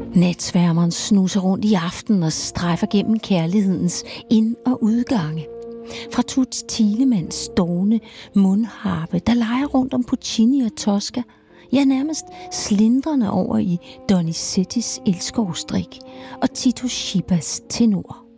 Natsværmeren snuser rundt i aften og strejfer gennem kærlighedens ind- og udgange. Fra Toots Thielemans stående mundharpe, der leger rundt om Puccini og Tosca, ja nærmest slindrende over i Donizettis elskovsstrik og Tito Schipas tenor.